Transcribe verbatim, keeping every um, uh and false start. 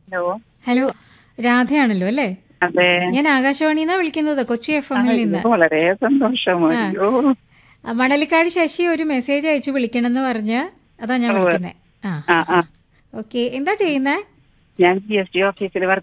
Hello hello, രാധയാണല്ലോ അല്ലേ? അതെ. ഞാൻ ആകാശവാണിന്നാ വിളിക്കുന്നത്, കൊച്ചി എഫ് എമ്മിൽ നിന്ന്. അയ്യോ, വളരെ സന്തോഷം. ആ. അയ്യോ ആ, മണലിക്കാട് ശശി ഒരു മെസ്സേജ് അയച്ചു വിളിക്കണമെന്ന് പറഞ്ഞ് അതാ ഞാൻ ഉവ്വ്. വിളിക്കുന്നത്. ആ ആ ആ ഓക്കെ, എന്താ ചെയ്യുന്നേ? ഞാൻ ജി എസ് ടി ഓഫീസിൽ വർക്ക്